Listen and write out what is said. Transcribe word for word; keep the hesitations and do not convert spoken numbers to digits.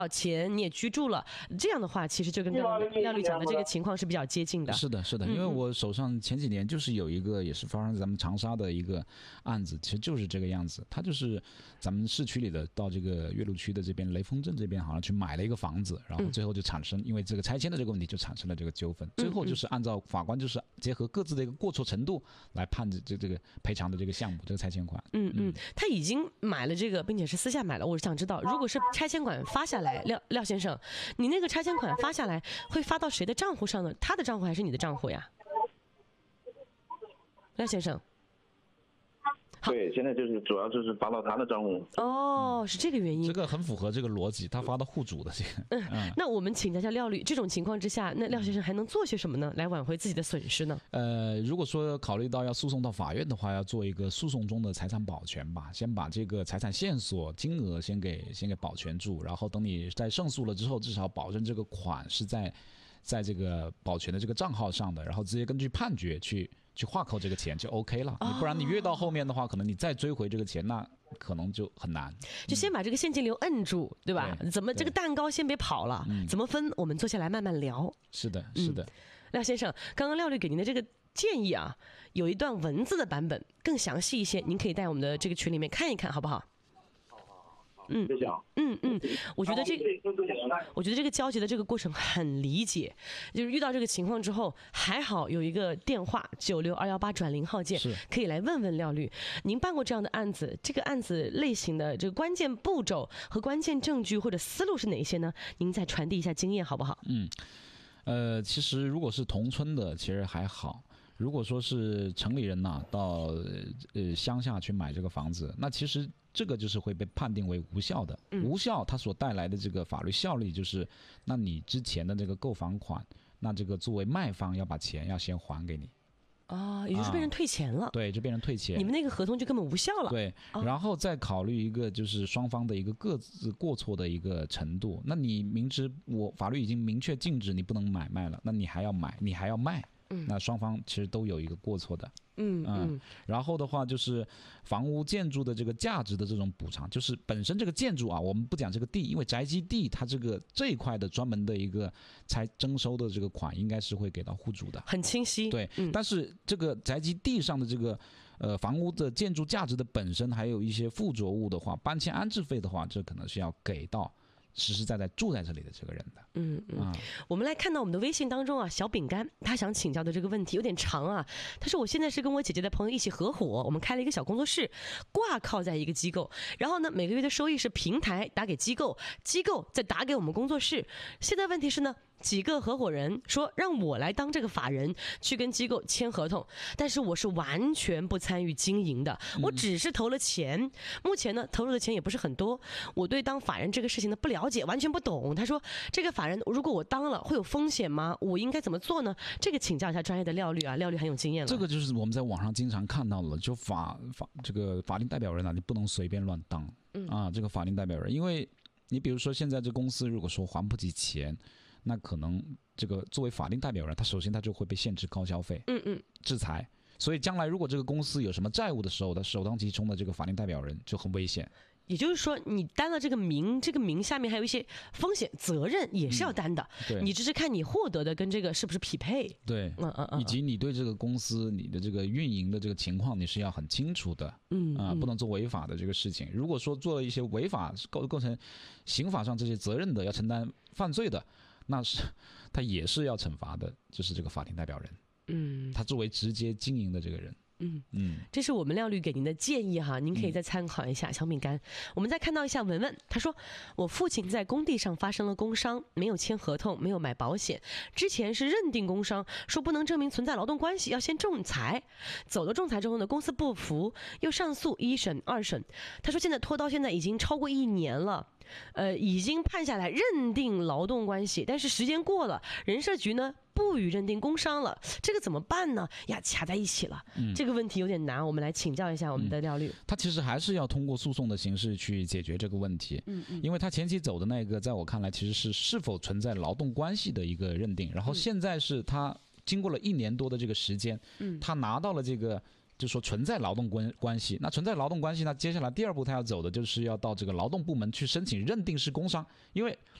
钱，你也居住了，这样的话，其实就跟刚刚廖律讲的这个情况是比较接近的。 是的，是的，因为我手上前几年就是有一个也是发生在咱们长沙的一个案子，其实就是这个样子。他就是咱们市区里的，到这个岳麓区的这边雷锋镇这边，好像去买了一个房子，然后最后就产生因为这个拆迁的这个问题就产生了这个纠纷。最后就是按照法官就是结合各自的一个过错程度来判这这个赔偿的这个项目，这个拆迁款。 嗯嗯，他已经买了这个，并且是私下买了。我想知道，如果是拆迁款发下来。廖廖先生，你那个拆迁款发下来会发到谁的账户上呢？他的账户还是你的账户呀？廖先生， 对，现在就是主要就是发到他的账户。 哦，是这个原因。 这个很符合这个逻辑，他发到户主的这个。 嗯，嗯那我们请教一下廖律，这种情况之下，那廖先生还能做些什么呢？来挽回自己的损失呢？ 呃，如果说考虑到要诉讼到法院的话，要做一个诉讼中的财产保全吧，先把这个财产线索金额先给先给保全住，然后等你在胜诉了之后，至少保证这个款是在在这个保全的这个账号上的，然后直接根据判决去去划扣这个钱就 OK 了。你不然你越到后面的话，可能你再追回这个钱，那可能就很难。 就先把这个现金流摁住，对吧？ 对怎么这个蛋糕先别跑了，怎么分？我们坐下来慢慢聊。 是的，是的。嗯、 廖先生，刚刚廖律给您的这个建议啊，有一段文字的版本，更详细一些，您可以在我们的这个群里面看一看，好不好？嗯嗯嗯，我觉得这，我觉得这个交接的这个过程很理解，就是遇到这个情况之后，还好有一个电话九六二幺八转零号键，可以来问问廖律，您办过这样的案子，这个案子类型的这个关键步骤和关键证据或者思路是哪些呢？您再传递一下经验好不好？ 嗯，呃，其实如果是同村的，其实还好。如果说是城里人呐、啊，到呃乡下去买这个房子，那其实这个就是会被判定为无效的。嗯、无效它所带来的这个法律效力就是，那你之前的这个购房款，那这个作为卖方要把钱要先还给你。 啊、哦，也就是被人退钱了、啊。 对，就变成退钱。 你们那个合同就根本无效了。 对，哦、然后再考虑一个就是双方的一个各自过错的一个程度。那你明知我法律已经明确禁止你不能买卖了，那你还要买，你还要卖。那双方其实都有一个过错的， 嗯嗯， 然后的话就是房屋建筑的这个价值的这种补偿，就是本身这个建筑啊，我们不讲这个地，因为宅基地它这个这一块的专门的一个才征收的这个款，应该是会给到户主的， 很清晰。 对，嗯、但是这个宅基地上的这个呃房屋的建筑价值的本身，还有一些附着物的话，搬迁安置费的话，这可能是要给到实实在在住在这里的这个人的。 嗯嗯、啊，我们来看到我们的微信当中啊，小饼干他想请教的这个问题有点长啊。他说我现在是跟我姐姐的朋友一起合伙，我们开了一个小工作室，挂靠在一个机构，然后呢每个月的收益是平台打给机构，机构再打给我们工作室。现在问题是呢，几个合伙人说让我来当这个法人去跟机构签合同，但是我是完全不参与经营的，我只是投了钱、嗯、目前呢投入的钱也不是很多，我对当法人这个事情呢不了解，完全不懂。他说这个法人如果我当了会有风险吗？我应该怎么做呢？这个请教一下专业的廖律啊，廖律很有经验了。 这个就是我们在网上经常看到了，就法法这个法定代表人啊，你不能随便乱当、嗯、啊，这个法定代表人，因为你比如说现在这公司如果说还不起钱，那可能这个作为法定代表人，他首先他就会被限制高消费， 嗯嗯， 制裁。所以将来如果这个公司有什么债务的时候，他首当其冲的这个法定代表人就很危险。 也就是说，你担了这个名，这个名下面还有一些风险责任也是要担的。嗯、对，你只是看你获得的跟这个是不是匹配。 对，嗯嗯嗯，以及你对这个公司你的这个运营的这个情况，你是要很清楚的。嗯啊、呃，不能做违法的这个事情。如果说做了一些违法构构成刑法上这些责任的，要承担犯罪的，那是他也是要惩罚的，就是这个法定代表人。嗯，他作为直接经营的这个人。 嗯嗯，这是我们廖律给您的建议哈，您可以再参考一下。小饼干，我们再看到一下文文，他说我父亲在工地上发生了工伤，没有签合同，没有买保险，之前是认定工伤，说不能证明存在劳动关系，要先仲裁，走了仲裁之后呢，公司不服，又上诉一审二审，他说现在拖到现在已经超过一年了。呃，已经判下来认定劳动关系，但是时间过了，人社局呢不予认定工伤了，这个怎么办呢？呀，卡在一起了、嗯、这个问题有点难，我们来请教一下我们的廖律、嗯、 他其实还是要通过诉讼的形式去解决这个问题。嗯嗯，因为他前期走的那个在我看来其实是是否存在劳动关系的一个认定，然后现在是他经过了一年多的这个时间，嗯，他拿到了这个就说存在劳动关关系。那存在劳动关系，那接下来第二步他要走的就是要到这个劳动部门去申请认定是工伤，因为